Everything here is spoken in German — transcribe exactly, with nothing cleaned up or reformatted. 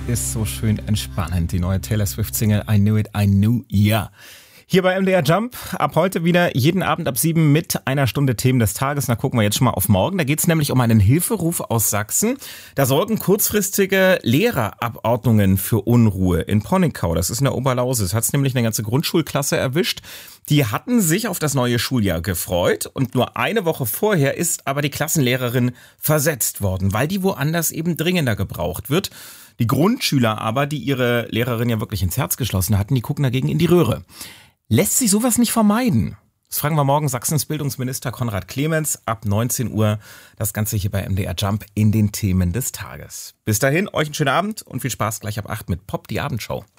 ist so schön entspannend. Die neue Taylor Swift-Single I Knew It, I Knew Ya. Hier bei M D R Jump, ab heute wieder jeden Abend ab sieben mit einer Stunde Themen des Tages. Da gucken wir jetzt schon mal auf morgen. Da geht es nämlich um einen Hilferuf aus Sachsen. Da sorgen kurzfristige Lehrerabordnungen für Unruhe in Ponickau. Das ist in der Oberlausitz. Hat es nämlich eine ganze Grundschulklasse erwischt. Die hatten sich auf das neue Schuljahr gefreut und nur eine Woche vorher ist aber die Klassenlehrerin versetzt worden, weil die woanders eben dringender gebraucht wird. Die Grundschüler aber, die ihre Lehrerin ja wirklich ins Herz geschlossen hatten, die gucken dagegen in die Röhre. Lässt sich sowas nicht vermeiden? Das fragen wir morgen Sachsens Bildungsminister Konrad Clemens ab neunzehn Uhr. Das Ganze hier bei M D R Jump in den Themen des Tages. Bis dahin, euch einen schönen Abend und viel Spaß gleich ab acht mit Pop, die Abendshow.